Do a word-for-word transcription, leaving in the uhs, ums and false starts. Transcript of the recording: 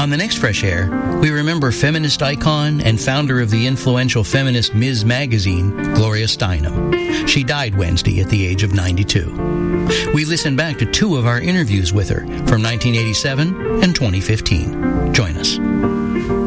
On the next Fresh Air, we remember feminist icon and founder of the influential feminist Miz Magazine, Gloria Steinem. She died Wednesday at the age of ninety-two. We listen back to two of our interviews with her from nineteen eighty-seven and twenty fifteen. Join us.